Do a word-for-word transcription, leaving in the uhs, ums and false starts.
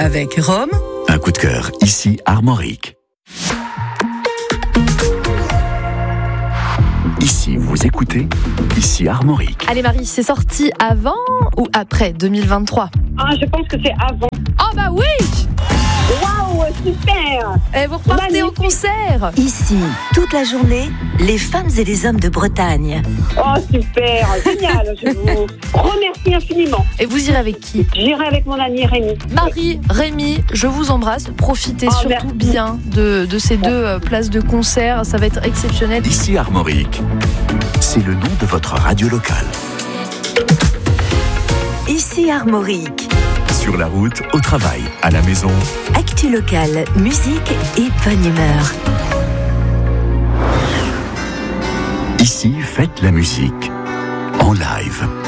avec Rome. Un coup de cœur, ici Armorique. Ici, vous écoutez, ici Armorique. Allez Marie, c'est sorti avant ou après deux mille vingt-trois? Ah, je pense que c'est avant. Oh bah oui! Waouh, super! Et vous repartez en concert? Ici, toute la journée, les femmes et les hommes de Bretagne. Oh, super, génial, je vous remercie infiniment. Et vous irez avec qui? J'irai avec mon ami Rémi. Marie, Rémi, je vous embrasse. Profitez Oh, surtout merci. bien de, de ces deux euh, places de concert. Ça va être exceptionnel. Ici Armorique. C'est le nom de votre radio locale. Ici Armorique. Sur la route, au travail, à la maison. Actu locale, musique et bonne humeur. Ici, faites la musique. En live.